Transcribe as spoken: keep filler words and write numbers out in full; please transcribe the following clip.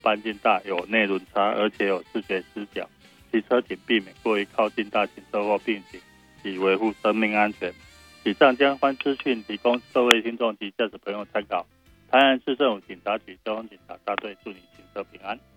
半径大、有内轮差，而且有视觉死角。骑车请避免过于靠近大型车祸病情，以维护生命安全。以上相关资讯提供各位听众及驾驶朋友参考。台南市政府警察局交通警察大队祝你行车平安。